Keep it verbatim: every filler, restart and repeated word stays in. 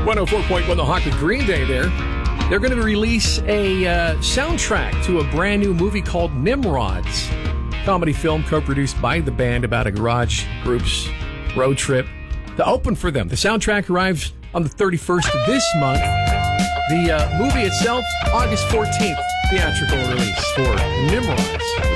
one oh four point one The Hawk with Green Day there. They're going to release a uh, soundtrack to a brand new movie called Nimrods. Comedy film co-produced by the band about a garage group's road trip to open for them. The soundtrack arrives on the thirty-first of this month. The uh, movie itself, August fourteenth, theatrical release for Nimrods.